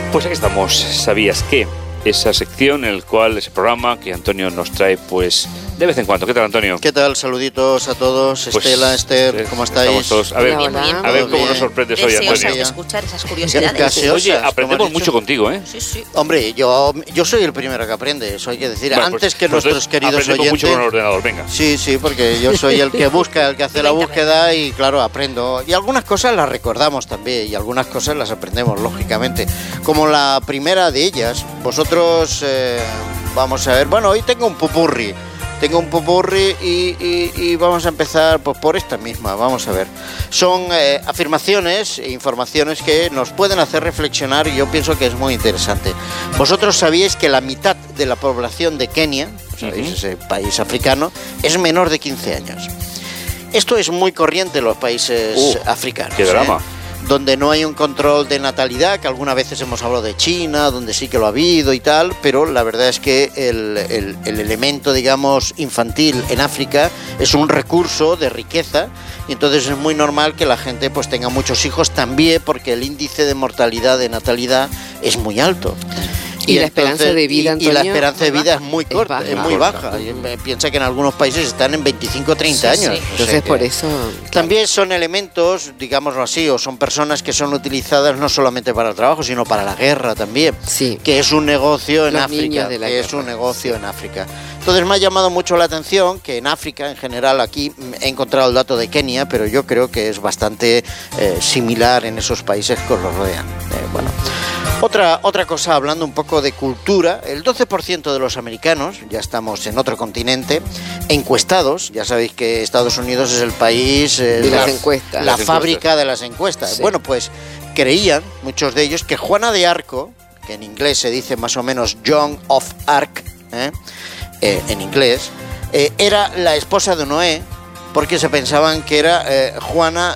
Pues aquí estamos, ¿sabías qué? Esa sección en el cual ese programa que Antonio nos trae pues de vez en cuando. ¿Qué tal, Antonio? ¿Qué tal? Saluditos a todos. Pues, Estela, Esther, ¿cómo estáis? Todos. A ver, Hola. a ver cómo nos sorprendes hoy, Deseosas Antonio. de escuchar esas curiosidades. Gaseosas, Oye, como aprendemos has dicho. mucho contigo, ¿eh? Sí, sí. Hombre, yo soy el primero que aprende, eso hay que decir. Bueno, Antes pues, que pues nuestros queridos aprendemos oyentes. mucho con el ordenador, venga. Sí, porque yo soy el que busca, el que hace la búsqueda y claro, aprendo. Y algunas cosas las recordamos también y algunas cosas las aprendemos, lógicamente. Como la primera de ellas, vosotros, vamos a ver, bueno, hoy tengo un pupurri. Y vamos a empezar pues, por esta misma, vamos a ver. Son afirmaciones e informaciones que nos pueden hacer reflexionar y yo pienso que es muy interesante. Vosotros sabíais que la mitad de la población de Kenia, ¿sabéis? Ese país africano, es menor de 15 años. Esto es muy corriente en los países africanos. ¡Qué drama! Donde no hay un control de natalidad, que algunas veces hemos hablado de China, donde sí que lo ha habido y tal, pero la verdad es que el elemento, digamos, infantil en África es un recurso de riqueza y entonces es muy normal que la gente pues tenga muchos hijos también porque el índice de mortalidad, de natalidad es muy alto. Y la esperanza de vida, Antonio, y la esperanza de vida es muy corta, baja. es muy baja. Piensa que en algunos países están en 25 o 30 años. Sí. Entonces, por eso... También son elementos, digámoslo así, o son personas que son utilizadas no solamente para el trabajo, sino para la guerra también. Sí. Que es un negocio en Los África. niños de la Que es guerra. un negocio en África. Entonces me ha llamado mucho la atención que en África, en general, aquí he encontrado el dato de Kenia, pero yo creo que es bastante similar en esos países que los rodean. Bueno. Otra cosa, hablando un poco de cultura, el 12% de los americanos, ya estamos en otro continente, encuestados, ya sabéis que Estados Unidos es el país de las encuestas. la Las fábrica de las encuestas. Sí. Bueno, pues creían, muchos de ellos, que Juana de Arco, que en inglés se dice más o menos Joan of Arc, en inglés, era la esposa de Noé, porque se pensaban que era Juana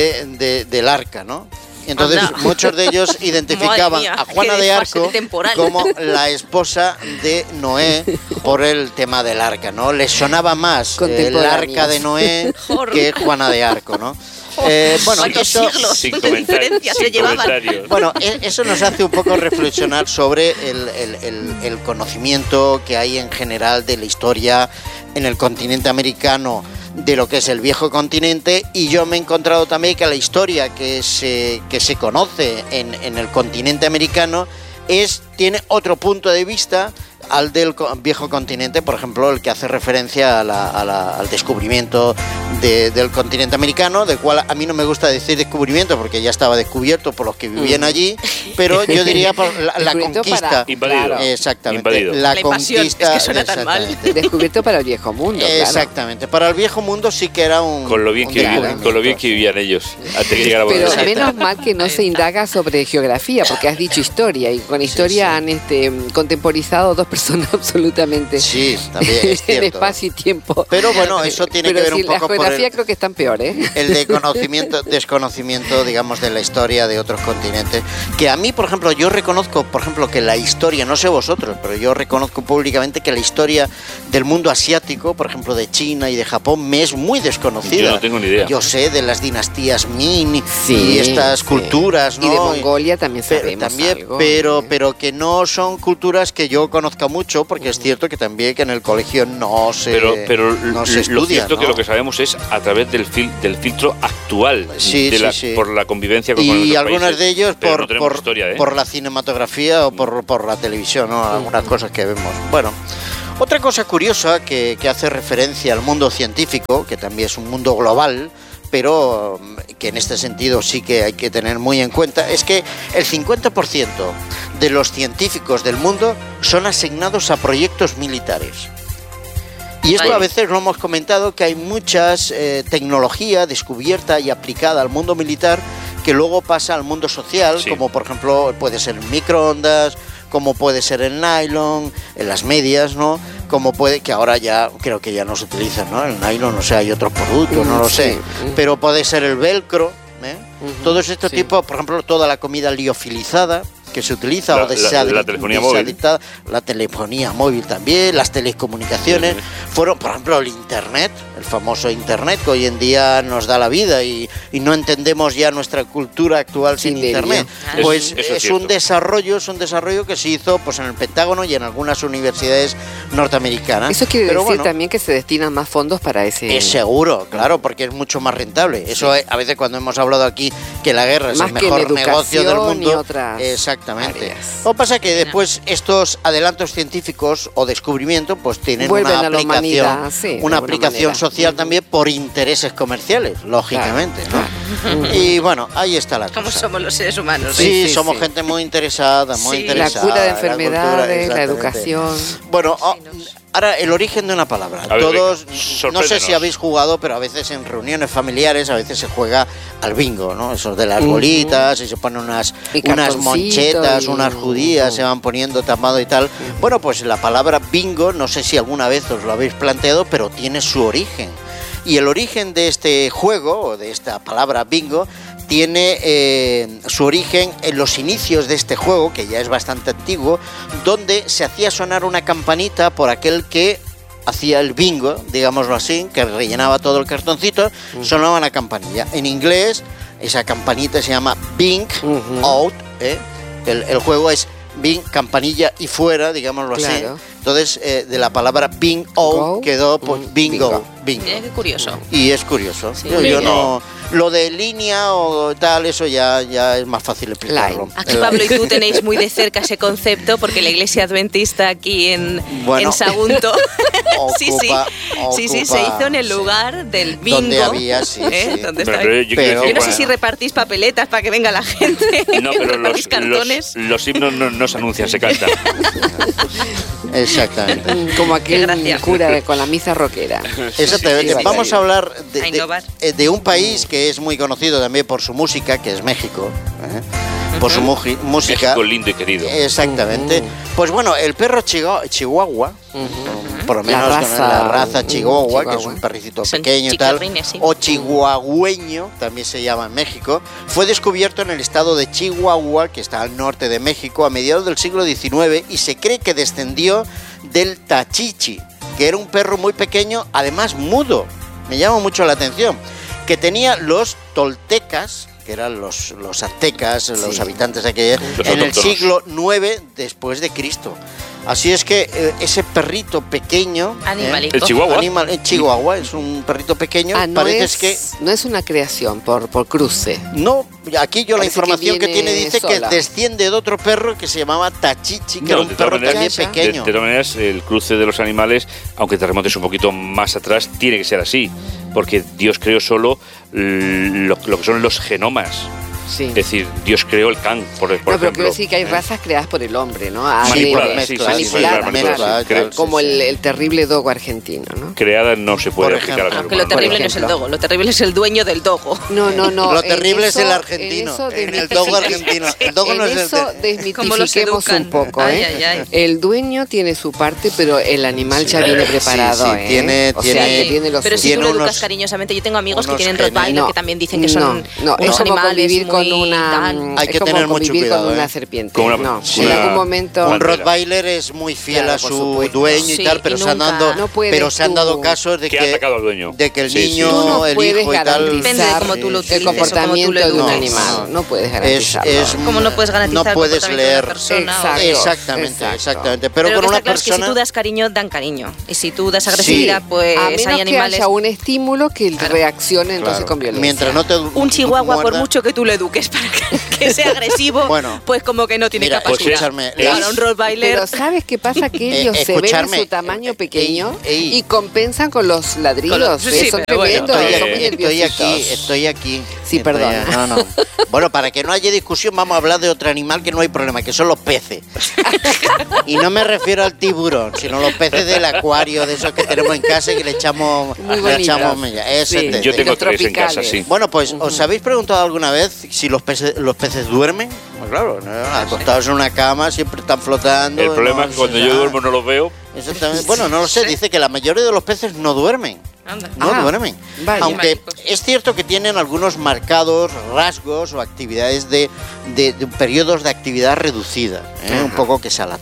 del Arca, ¿no? Entonces Anda. muchos de ellos identificaban Madre mía, a Juana qué de desfase Arco temporal. como la esposa de Noé por el tema del arca, ¿no? Les sonaba más el Contemporáneos. arca de Noé que Juana de Arco, ¿no? Bueno, ¿Cuántos eso, siglos Sin de comentarios. diferencia se Sin llevaban? comentarios. bueno, eso nos hace un poco reflexionar sobre el conocimiento que hay en general de la historia en el continente americano, de lo que es el viejo continente, y yo me he encontrado también que la historia que se conoce en el continente americano tiene otro punto de vista al del viejo continente, por ejemplo, el que hace referencia al descubrimiento del continente americano, del cual a mí no me gusta decir descubrimiento porque ya estaba descubierto por los que vivían allí, pero yo diría por la Descubierto conquista. para- Invadido. Claro. Exactamente. Invadido. La La invasión, conquista. es que suena tan mal. exactamente. Descubierto para el viejo mundo, claro. Exactamente. Para el viejo mundo sí que era un. Con lo bien un que vivían, descubrimiento. con lo bien que vivían ellos antes de llegar a Pero Buenos Aires. menos mal que no se indaga sobre geografía, porque has dicho historia, y con historia han contemporizado dos personas absolutamente Sí, también es en cierto. espacio y tiempo. Pero bueno, eso tiene Pero que ver sí, un poco la por geografía creo que están peor, ¿eh? el desconocimiento, digamos, de la historia de otros continentes. Que a mí, por ejemplo, yo reconozco, por ejemplo, que la historia, no sé vosotros, pero yo reconozco públicamente que la historia del mundo asiático, por ejemplo, de China y de Japón, me es muy desconocida. Yo no tengo ni idea. Yo sé de las dinastías Ming Sí, y estas sí. culturas, ¿no? Y de Mongolia también Pero, sabemos también, algo. pero que no son culturas que yo conozca mucho, porque es cierto que también que en el colegio no se Pero se lo estudia, cierto ¿no? que lo que sabemos es a través del filtro actual Sí, sí. por la convivencia con y otros algunos países. de ellos Pero por, no tenemos por, historia, ¿eh? por la cinematografía o por la televisión, ¿no? Algunas cosas que vemos. Bueno, otra cosa curiosa que hace referencia al mundo científico, que también es un mundo global, pero que en este sentido sí que hay que tener muy en cuenta, es que el 50% de los científicos del mundo son asignados a proyectos militares. Y esto Vale. a veces lo hemos comentado, que hay muchas tecnología descubierta y aplicada al mundo militar que luego pasa al mundo social, Sí. como por ejemplo puede ser el microondas, como puede ser el nylon, en las medias, ¿no? Como puede, que ahora ya creo que ya no se utiliza, ¿no? El nylon, o sea, hay otros productos, no lo sé, pero puede ser el velcro, ¿eh? Todos estos sí. tipos, por ejemplo, toda la comida liofilizada, que se utiliza La o desadictada. la telefonía móvil. La telefonía móvil también, las telecomunicaciones, fueron, por ejemplo, el Internet, el famoso Internet, que hoy en día nos da la vida y no entendemos ya nuestra cultura actual sin Internet. Pues es un desarrollo que se hizo pues en el Pentágono y en algunas universidades norteamericanas. Eso quiere Pero decir bueno, también que se destinan más fondos para ese... es seguro, claro, porque es mucho más rentable. Eso a veces cuando hemos hablado aquí que la guerra es Más el que en mejor negocio del educación y mundo. otras Exactamente. áreas. Lo que pasa es que después estos adelantos científicos o descubrimientos pues tienen Vuelven una a la aplicación, humanidad, sí, de una alguna aplicación manera. social también por intereses comerciales, lógicamente, Claro, ¿no? Y bueno, ahí está la Como cosa. somos los seres humanos. Sí, Sí, somos sí. gente muy interesada, muy Sí. La interesada. cura de en cultura, enfermedades, la exactamente. educación. Bueno, ahora el origen de una palabra. A ver, Todos, venga, no sé si sorpréndenos. habéis jugado, pero a veces en reuniones familiares a veces se juega al bingo, ¿no? Eso de las bolitas y se ponen unas Y cartoncito monchetas, y- unas judías, se van poniendo tamado y tal. Bueno, pues la palabra bingo, no sé si alguna vez os lo habéis planteado, pero tiene su origen. Y el origen de este juego, o de esta palabra bingo, tiene su origen en los inicios de este juego, que ya es bastante antiguo, donde se hacía sonar una campanita por aquel que hacía el bingo, digámoslo así, que rellenaba todo el cartoncito, sonaba una campanilla. En inglés, esa campanita se llama bing out, ¿eh? El juego es bing, campanilla y fuera, digámoslo así. Claro. Entonces, de la palabra bing out Go. quedó pues, bingo. Bingo. Mira qué curioso. Y es curioso. Sí. Yo Bingo. no. Lo de línea o tal, eso ya es más fácil explicarlo. Line. Aquí Pablo y tú tenéis muy de cerca ese concepto porque la iglesia adventista aquí en Sagunto sí, se hizo en el lugar del bingo. Donde había, sí. Donde Pero, estaba- pero yo quiero Pero- Yo decir, no sé bueno, si repartís papeletas para que venga la gente. no, pero repartís cartones. los himnos no se anuncian, se cantan. Exactamente. Como Qué aquel gracia. cura con la misa rockera. Exactamente. Sí, Vamos a hablar A innovar. de un país que es muy conocido también por su música, que es México. Por su música. México lindo y querido. Exactamente. Pues bueno, el perro chihuahua, por lo menos la raza chihuahua, que es un perricito Son pequeño y tal, chiquirrines, sí. o chihuahueño, también se llama en México, fue descubierto en el estado de Chihuahua, que está al norte de México, a mediados del siglo XIX, y se cree que descendió del tachichi, que era un perro muy pequeño, además mudo. Me llama mucho la atención, que tenía los toltecas, que eran los aztecas, los habitantes de aquella, Los en el autóctonos. siglo 9 después de Cristo. Así es que ese perrito pequeño, Animalito. El chihuahua. en Chihuahua, es un perrito pequeño, Ah, no parece es, que no es una creación por cruce. no, aquí yo la Parece que información que viene tiene dice sola. que desciende de otro perro que se llamaba Tachichi, que No, era un de todas perro maneras- también Ya, ya. pequeño. De todas maneras, el cruce de los animales, aunque te remontes un poquito más atrás, tiene que ser así, porque Dios creó solo lo que son los genomas. Sí. Es decir, Dios creó el can, por No, pero ejemplo. quiero decir que hay razas creadas por el hombre, ¿no? Manipuladas, sí, sí, manipuladas, manipuladas, claro. claro, Como sí, sí. el terrible dogo argentino, ¿no? Creada no se puede Por aplicar ejemplo. al ser Aunque lo humano. terrible no es el ejemplo. dogo, lo terrible es el dueño del dogo. No. Lo en terrible es eso- el argentino, en el dogo argentino. El dogo no en es eso el Cómo los desmitifiquemos educan. un poco, Ay, ¿eh? ay, ay. El dueño tiene su parte, pero el animal ya viene preparado, sí, ¿eh? tiene- o sea, tiene- que tiene lo Pero suyo. si tú Tiene lo educas unos- cariñosamente, yo tengo amigos que unos tienen genes. Rottweiler No, que también dicen que son no, es unos como animales convivir con muy una tal. Hay que es como tener mucho convivir cuidado, con una ¿eh? serpiente. Con una- no, sí. en Una- algún momento Un Mira. Rottweiler es muy fiel Claro, a por su supuesto. dueño Sí, y tal, pero y se han nunca- dado, No puedes pero se han dado tú- casos de Que ha atacado al dueño. de que el Sí, sí. niño, Tú no el puedes hijo y tal. Depende de garantizar cómo tú lo el utilices o cómo tú comportamiento lo de un eduques. animal. No puedes Es, garantizarlo. ¿Cómo no puedes garantizar no el puedes comportamiento de leer. una persona? Exacto. Exactamente, Exacto. exactamente. Pero Pero con lo que una está claro es que persona. si tú das cariño, dan cariño. Y si tú das agresividad, Sí. pues a menos hay que animales... haya un estímulo que reaccione entonces Claro, con violencia. mientras no te Un chihuahua, por muerda- mucho que tú lo eduques para que sea agresivo, Bueno. pues como que no tiene Mira, capacidad. escucharme, Ahora un Rottweiler... Pero ¿sabes qué pasa? Que ellos se ven en escucharme, su tamaño pequeño ey. y compensan con los ladridos. Sí, son pero bueno, tremendos, son muy Estoy aquí, nerviositos. estoy aquí. Sí, perdona. No. Bueno, para que no haya discusión, vamos a hablar de otro animal que no hay problema, que son los peces. Y no me refiero al tiburón, sino los peces del acuario, de esos que tenemos en casa y que le echamos, Muy le bonitos. echamos mella. Ese Sí. te- Yo tengo Los 3 en casa, tropicales. sí. Bueno, pues, ¿os habéis preguntado alguna vez si los peces duermen? Pues claro, ¿no? Acostados en una cama siempre están flotando. El problema no es que cuando sé yo nada. duermo no lo veo. Exactamente. Bueno, no lo sé, dice que la mayoría de los peces no duermen. No duermen. Vaya. Aunque es cierto que tienen algunos marcados rasgos o actividades de periodos de actividad reducida, un poco que se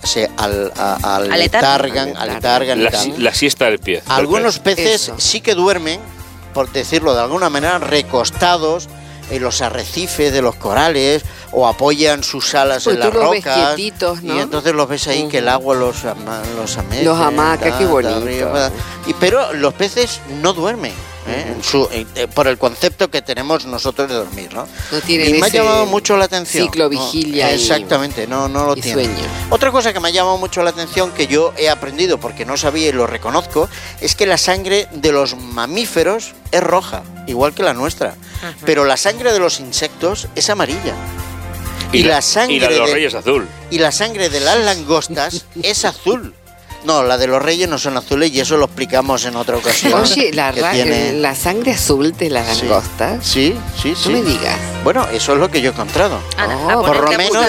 aletargan. La siesta del pie. Algunos peces sí que duermen, por decirlo de alguna manera, recostados en los arrecifes de los corales o apoyan sus alas en las rocas, quietitos, ¿no? Y entonces los ves ahí que el agua los amece, los amaca, qué bonito. Pero los peces no duermen, por el concepto que tenemos nosotros de dormir, ¿no? Y me ha llamado mucho la atención. Ciclo vigilia. Exactamente, no lo tiene. Sueño. Otra cosa que me ha llamado mucho la atención, que yo he aprendido porque no sabía y lo reconozco, es que la sangre de los mamíferos es roja, igual que la nuestra. Pero la sangre de los insectos es amarilla. Y la de los reyes azul. Y la sangre de las langostas es azul. No, la de los reyes no son azules y eso lo explicamos en otra ocasión. Oye, la sangre azul de las langostas. Sí. No me digas. Bueno, eso es lo que yo he encontrado. Por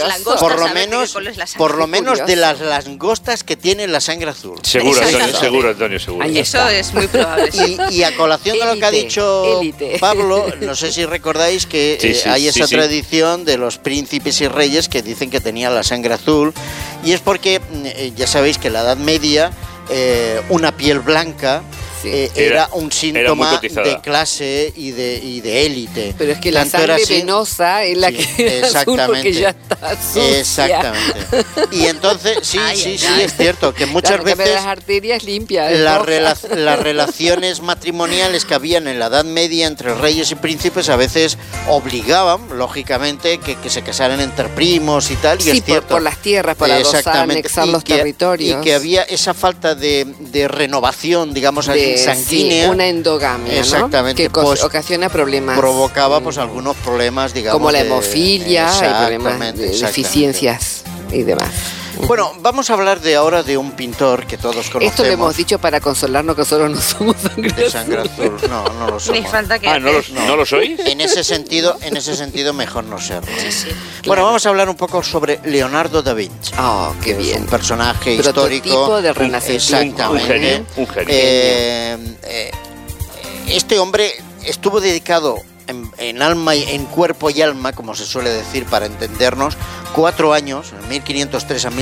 lo menos de las langostas que tienen la sangre azul. Seguro, Antonio, seguro. Eso es muy probable. Y a colación de lo que ha dicho Pablo, no sé si recordáis que hay esa tradición de los príncipes y reyes que dicen que tenían la sangre azul, y es porque ya sabéis que en la Edad Media una piel blanca era un síntoma de clase y de élite. Pero es que la sangre venosa es la que es azul porque ya está sucia. Exactamente. Y entonces, sí, es cierto que muchas veces las arterias limpias. Las relaciones matrimoniales que habían en la Edad Media entre reyes y príncipes a veces obligaban, lógicamente, que se casaran entre primos y tal. Y es cierto, por las tierras, para anexar los territorios. Y que había esa falta de renovación, digamos así, sanguínea. Sí, una endogamia, exactamente, ¿no? Que ocasiona problemas. Provocaba algunos problemas, digamos, como la hemofilia y problemas de deficiencias y demás. Bueno, vamos a hablar ahora de un pintor que todos conocemos. Esto lo hemos dicho para consolarnos que nosotros no somos sangre azul. No lo somos. Ni falta que ¿no lo sois? En ese sentido mejor no serlo. Sí, Bueno, vamos a hablar un poco sobre Leonardo da Vinci. Qué bien. Es un personaje prototipo histórico del Renacimiento. Un genio. Este hombre estuvo dedicado en alma y en cuerpo y alma, como se suele decir para entendernos, 4 años, en 1503 a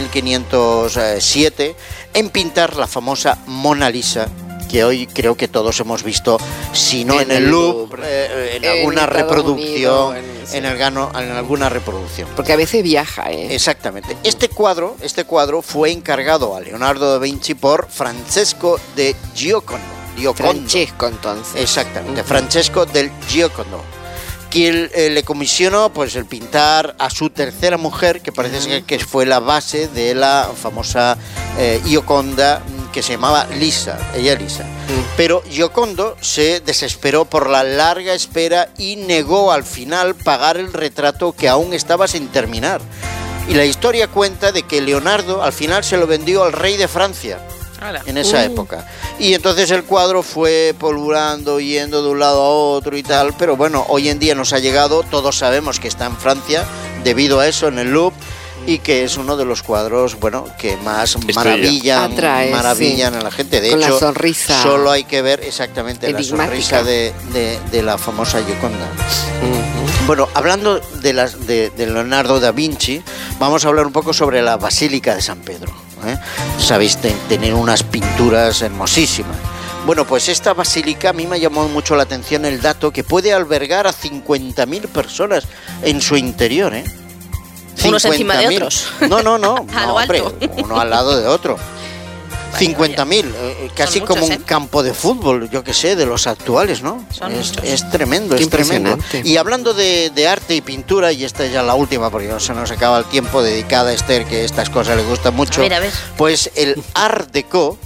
1507, en pintar la famosa Mona Lisa, que hoy creo que todos hemos visto, si no en el Louvre, en alguna reproducción, en alguna reproducción. Porque a veces viaja, Exactamente. Este cuadro fue encargado a Leonardo da Vinci por Francesco de Giocondo. Francesco, entonces. Exactamente, Francesco del Giocondo, quien le comisionó el pintar a su tercera mujer, que parece que fue la base de la famosa Gioconda, que se llamaba Lisa. Pero Giocondo se desesperó por la larga espera y negó al final pagar el retrato que aún estaba sin terminar. Y la historia cuenta de que Leonardo al final se lo vendió al rey de Francia. En esa época. Y entonces el cuadro fue polvurando, yendo de un lado a otro y tal, pero bueno, hoy en día nos ha llegado, todos sabemos que está en Francia, debido a eso, en el Louvre, y que es uno de los cuadros, que más maravillan a la gente. De hecho, la sonrisa solo hay que ver exactamente la sonrisa de la famosa Gioconda. Bueno, hablando de Leonardo da Vinci, vamos a hablar un poco sobre la Basílica de San Pedro. Sabéis, tener unas pinturas hermosísimas. Bueno, pues esta basílica a mí me llamó mucho la atención el dato que puede albergar a 50.000 personas en su interior, Unos encima de otros. No, hombre, uno al lado de otro. 50.000, casi como un campo de fútbol, yo que sé, de los actuales, ¿no? Es tremendo, es tremendo. Y hablando de arte y pintura, y esta es ya la última, porque no se nos acaba el tiempo, dedicada a Esther, que estas cosas le gustan mucho, a ver. Pues el Art Deco,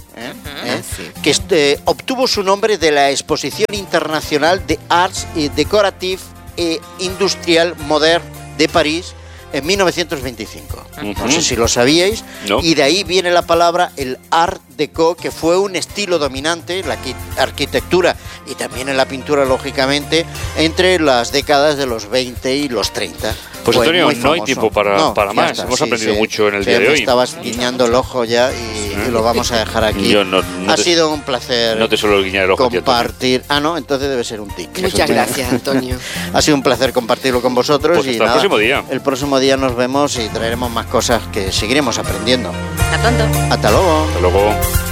que obtuvo su nombre de la Exposición Internacional de Arts Decorative e Industrial Moderne de París, en 1925. No sé si lo sabíais. No. Y de ahí viene la palabra el Art Deco, que fue un estilo dominante en la arquitectura y también en la pintura, lógicamente, entre las décadas de los 20 y los 30. Pues Antonio, no hay tiempo para más. Hemos aprendido mucho en el día de hoy. Estabas guiñando el ojo ya y lo vamos a dejar aquí. Yo no Ha sido un placer. No te suelo guiñar el ojo. Compartir. No, entonces debe ser un tic. Muchas gracias, Antonio. Ha sido un placer compartirlo con vosotros. Pues hasta el próximo día. El próximo día nos vemos y traeremos más cosas que seguiremos aprendiendo. Hasta pronto. Hasta luego. Hasta luego.